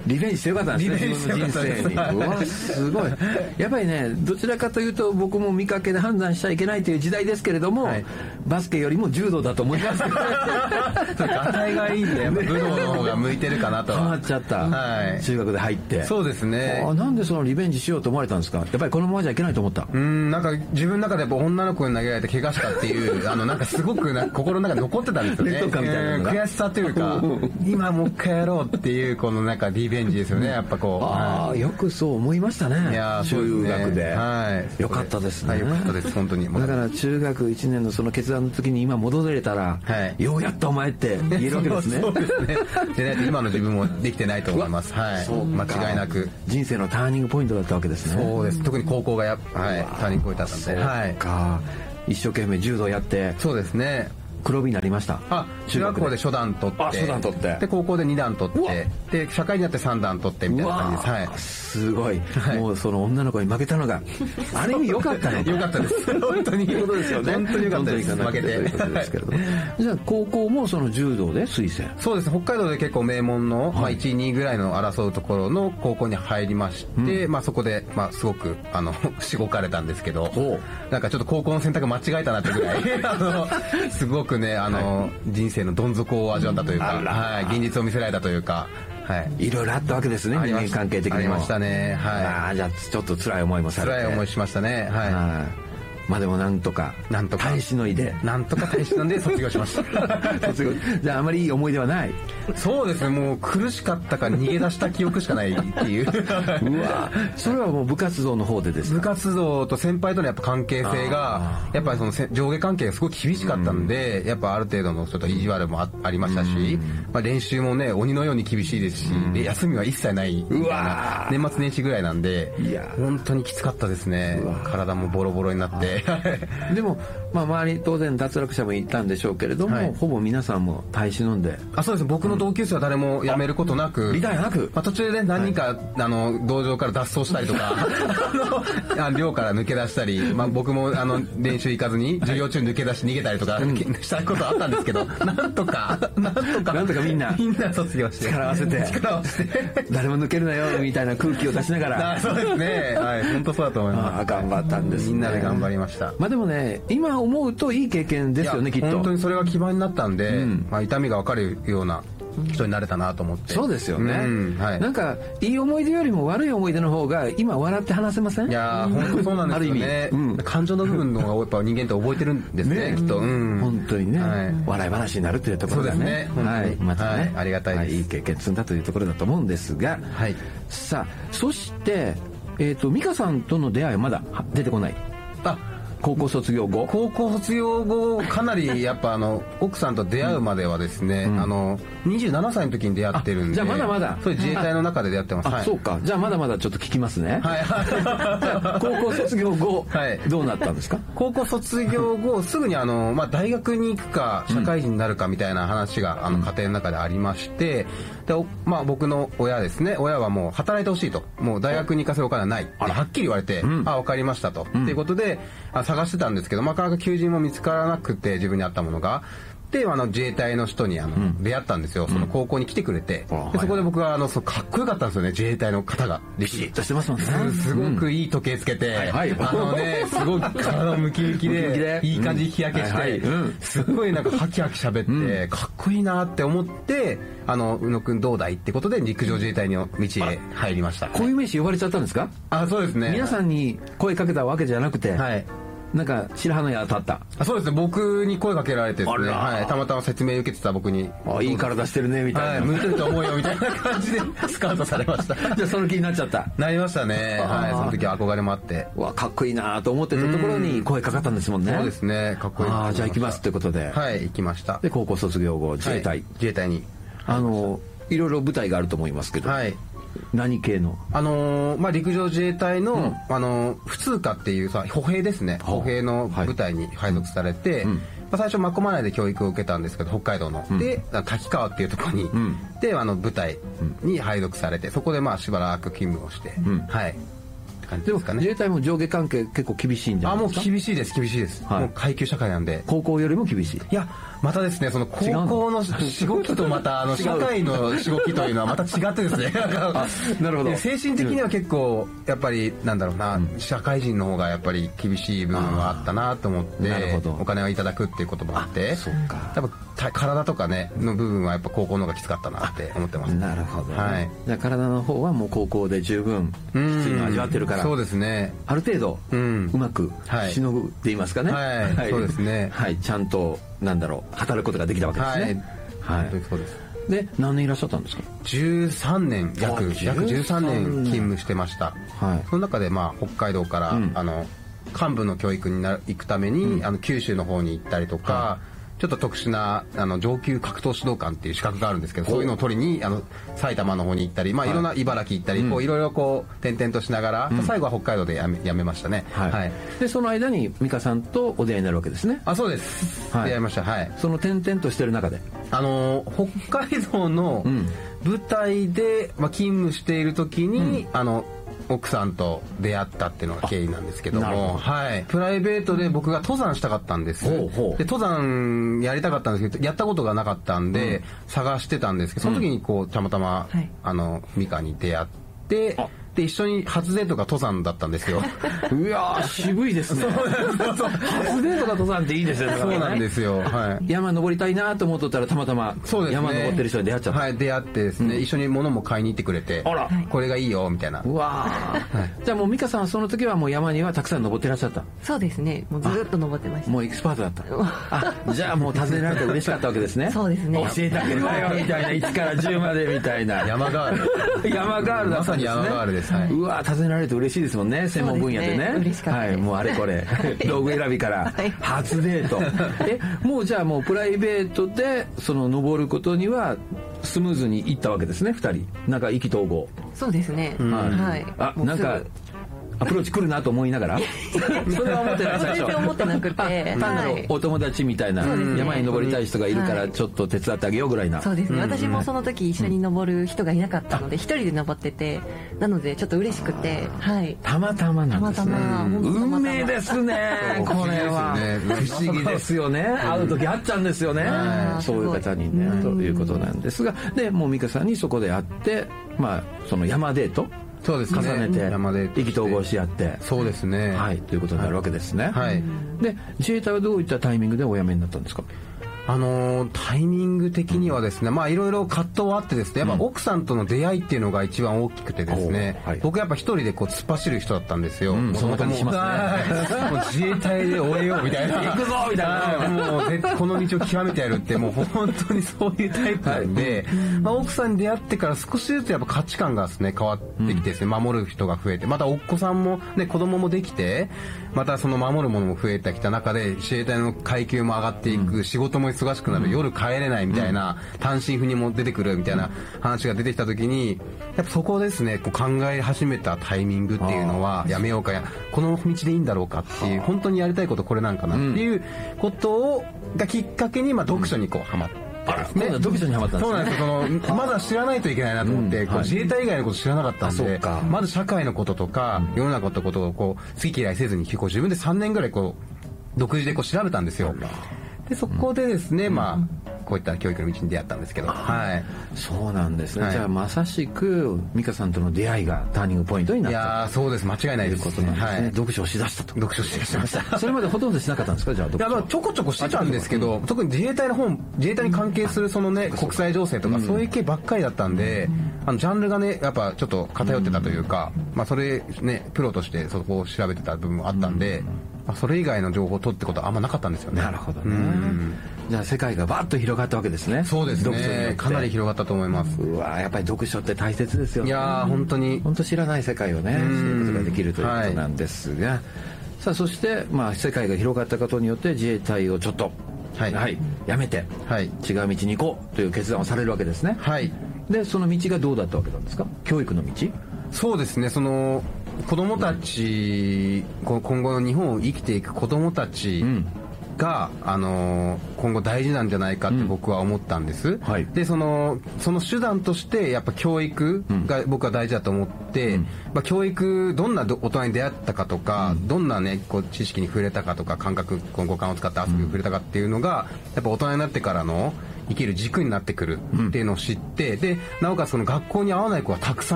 リベンジしてよかったんですね、自分の人生に。うわ、すごい。やっぱりね、どちらかというと僕も見かけで判断しちゃいけないという時代ですけれども、はい、バスケよりも柔道だと思いますけどガタイがいいんで、武道の方が向いてるかなと。 ハマっちゃった、はい、中学で入って。 そうですね。 なんでそのリベンジしようと思われたんですか？やっぱりこのままじゃいけないと思った？ なんか自分の中でやっぱ女の子に投げられて怪我したっていうなんかすごく心の中に残ってたんですよね。 劣等感みたいなのが悔しさというか今もう一回やろうっていうこのなんかリベンジですよね、やっぱこう。 ああ、よくそう思いましたね。 いや、 中学で、 はい、 よかったですね。 はい、よかったです本当に。 だから中学1年のその決断の時に今戻れたら、はい、ようやったお前って言えるわけですね。 そうですね。でないと今の自分もできてないと思います。はい、間違いなく人生のターニングポイントだったわけですね。 そうです。特に高校がはい、ターニングポイントだったんで。 はい。か、一生懸命柔道やって。 そうですね。 黒帯になりました。 中学校で初段取って、 初段取って、 で高校で2段取って、で社会になって3段取ってみたいな感じです。はい、 すごい、はい、もうその女の子に負けたのがある意味良かったの良かったです本当に。 ということですよね。 本当に良かったです。負けてということですけれどもじゃあ高校もその柔道で推薦？ そうです。北海道で結構名門の、1位2位ぐらいの争うところの高校に入りまして、そこですごくしごかれたんですけど、なんかちょっと高校の選択間違えたなってぐらいすごくね、人生のどん底を味わったというか、はい、現実を見せられたというか、はい、 いろいろあったわけですね、人間関係的にも。 ありましたね。はい。 じゃあちょっと辛い思いもされて。 辛い思いしましたね。はい。 まあでもなんとか耐えしのいで卒業しました卒業。じゃああまりいい思い出はない？ そうですね。もう苦しかったか逃げ出した記憶しかないっていううわ、それはもう部活動の方でですか？ 部活動と先輩とのやっぱ関係性がやっぱりその上下関係がすごく厳しかったんで、やっぱある程度のちょっと意地悪もありましたし、練習もね鬼のように厳しいですし、で休みは一切ないみたいな年末年始ぐらいなんで、本当にきつかったですね。体もボロボロになってでも、周り当然脱落者もいたんでしょうけれども、ほぼ皆さんも耐え忍んで。 そうです。僕の同級生は誰も辞めることなく、 リタイアなく、 途中で何人か、道場から脱走したりとか寮から抜け出したり、僕も練習行かずに授業中抜け出して逃げたりとかしたことあったんですけど、なんとかみんな卒業して力を合わせて誰も抜けるなよみたいな空気を出しながら。 そうですね。はい、本当そうだと思います。 頑張ったんですね。 みんなで頑張りました。 でもね、今思うといい経験ですよね、きっと。 本当にそれが基盤になったんで、痛みが分かるような人になれたなと思って。 そうですよね。なんかいい思い出よりも悪い思い出の方が今笑って話せません？ いやー、本当そうなんですよね。感情の部分の方がやっぱ人間って覚えてるんですね、きっと。 本当にね、笑い話になるというところがね。はい、またね、 ありがたいです。 いい経験積んだというところだと思うんですが、さあ、そして美香さんとの出会いはまだ出てこない。高校卒業後かなりやっぱ奥さんと出会うまではですね、27歳の時に出会ってるんで。 じゃあまだまだそういう自衛隊の中で出会ってます。 そうか。じゃあまだまだちょっと聞きますね。高校卒業後どうなったんですか？ 高校卒業後すぐに大学に行くか社会人になるかみたいな話が家庭の中でありまして、で僕の親ですね、親はもう働いてほしいと、もう大学に行かせるお金はないってはっきり言われて、分かりましたとっていうことで探してたんですけど、なかなか求人も見つからなくて、自分に合ったものが。で自衛隊の人に出会ったんですよ。その高校に来てくれて、でそこで僕はかっこよかったんですよね、自衛隊の方が。 ビシッとしてますもんね。 すごくいい時計つけて、すごく体ムキムキでいい感じに日焼けして、すごいなんかハキハキ喋ってかっこいいなって思って、宇野くんどうだいってことで陸上自衛隊の道へ入りました。 こういう名詞呼ばれちゃったんですか？ そうですね。 皆さんに声かけたわけじゃなくて、なんか白羽の矢当たった。 そうですね。僕に声かけられてですね、たまたま説明受けてた僕に、 いい体してるねみたいな、 向いてると思うよみたいな感じでスカウトされました。 じゃあその気になっちゃった？ なりましたね。その時は憧れもあって、 かっこいいなと思ってたところに声かかったんですもんね。 そうですね。かっこいい。 じゃあ行きますってことで、 行きました。 で高校卒業後自衛隊にいろいろ部隊があると思いますけど、何系の？ 陸上自衛隊の、普通科っていう歩兵ですね。歩兵の部隊に配属されて、最初真駒内で教育を受けたんですけど、北海道の。で、滝川っていうところに、で、部隊に配属されて、そこでしばらく勤務をして、って感じですかね。 自衛隊も上下関係結構厳しいんじゃないですか？ もう厳しいです、厳しいです。もう階級社会なんで。 高校よりも厳しい。 いや、またですね、その高校のしごきとまた社会のしごきというのはまた違ってですね。 なるほど。 精神的には結構やっぱりなんだろうな、社会人の方がやっぱり厳しい部分はあったなと思って、お金をいただくっていうこともあって、多分体とかねの部分はやっぱ高校の方がきつかったなって思ってます。 なるほど。はい。じゃあ体の方はもう高校で十分きついのを味わってるから。 そうですね。 ある程度うまくしのぐって言いますかね。 はい。そうですね。 はい。ちゃんとなんだろう働くことができたわけですね。 はい。本当にそうです。 で何年いらっしゃったんですか ？13年約13年勤務してました。はい。その中でまあ北海道から幹部の教育に行くために九州の方に行ったりとか。ちょっと特殊な上級格闘指導官っていう資格があるんですけど、そういうのを取りに埼玉の方に行ったり、まあいろんな茨城行ったり、こういろいろこう転々としながら、最後は北海道で辞めましたね。はい。 でその間に美香さんとお出会いになるわけですね。 あ、そうです。出会いました。はい。 その転々としてる中で、 北海道の舞台で勤務している時に奥さんと出会ったっていうのが経緯なんですけども、はい、プライベートで僕が登山したかったんです。で登山やりたかったんですけどやったことがなかったんで、探してたんですけど、その時にこうたまたま、美香に出会って。で一緒に初デートが登山だったんですよ。 うわ渋いですね。初デートが登山っていいですよね。 そうなんですよ。はい。 山登りたいなと思っとったらたまたま山登ってる人に出会っちゃった。 はい、出会ってですね、一緒に物も買いに行ってくれて、これがいいよみたいな。 うわじゃあもう美香さんはその時はもう山にはたくさん登ってらっしゃった。 そうですね。もうずっと登ってました。 もうエキスパートだった。じゃあもう訪ねられて嬉しかったわけですね。 そうですね。 教えてあげるわよみたいな1から10までみたいな。 山ガール。 山ガールだったんですね。まさに山ガールです。 うわ訪ねられて嬉しいですもんね、専門分野でね。 嬉しかったです。 はい、もうあれこれ道具選びから初デート。もうじゃあもうプライベートでその登ることにはスムーズにいったわけですね、2人。なんか意気投合。 そうですね。はい。 あ、なんかアプローチ来るなと思いながらそれは思ってない最初。 全然思ってなくて、 単なるお友達みたいな、山に登りたい人がいるからちょっと手伝ってあげようぐらいな。 そうですね。私もその時一緒に登る人がいなかったので一人で登ってて、なのでちょっと嬉しくて、はい。 たまたまなんですね。運命ですね。これは不思議ですよね。会う時会っちゃうんですよね。そういう方にねということなんですが、でもう美香さんにそこで会って、まあその山デート。 そうですね、 重ねて意気投合し合って、 そうですね、 はい、ということになるわけですね。 はい。 で自衛隊はどういったタイミングでお辞めになったんですか？ タイミング的にはですね、まあいろいろ葛藤はあってですね、やっぱ奥さんとの出会いっていうのが一番大きくてですね、僕やっぱ一人でこう突っ走る人だったんですよ。 そんな感じしますね。 もう自衛隊で終えようみたいな。 行くぞみたいな。 もうこの道を極めてやるってもう本当にそういうタイプなんで、まあ奥さんに出会ってから少しずつやっぱ価値観がですね変わってきてですね、守る人が増えて、またお子さんもね子供もできて、またその守るものも増えてきた中で自衛隊の階級も上がっていく、仕事も忙しくなる、夜帰れないみたいな、単身赴任も出てくるみたいな話が出てきた時に、やっぱそこですねこう考え始めたタイミングっていうのは、やめようかこの道でいいんだろうかっていう、本当にやりたいことこれなんかなっていうことがきっかけに、まあ読書にこうハマって。 読書にハマったんですね。 そうなんですよ。まだ知らないといけないなと思って、自衛隊以外のこと知らなかったんで、まず社会のこととか世の中のことをこう好き嫌いせずにこう自分で3年ぐらいこう独自でこう調べたんですよ。でそこでですね、まあこういった教育の道に出会ったんですけど、はい。 そうなんですね。じゃあまさしく美香さんとの出会いがターニングポイントになった。 いやそうです、間違いないです。 ということなんですね。読書をしだしたと。 読書しだしました。 それまでほとんどしなかったんですか？じゃあいやまあちょこちょこしてたんですけど、特に自衛隊の本、自衛隊に関係するそのね国際情勢とかそういう系ばっかりだったんで、ジャンルがねやっぱちょっと偏ってたというか、まあそれねプロとしてそこを調べてた部分もあったんで。それ以外の情報を取ってことはあんまなかったんですよね。 なるほどね。じゃあ世界がバッと広がったわけですね。 そうですね。かなり広がったと思います。 うわやっぱり読書って大切ですよね。 いや本当に知らない世界をね知ることができるということなんですが、さあそしてまあ世界が広がったことによって自衛隊をちょっとやめて違う道に行こうという決断をされるわけですね。 はい。 でその道がどうだったわけなんですか？教育の道？ そうですね。その子供たち、今後の日本を生きていく子供たちが、今後大事なんじゃないかって僕は思ったんです、 はい、 でその手段としてやっぱ教育が僕は大事だと思って、教育どんな大人に出会ったかとか、どんなねこう知識に触れたかとか感覚五感を使って遊びに触れたかっていうのがやっぱ大人になってからの生きる軸になってくるっていうのを知って、でなおかつその学校に合わない子がたくさん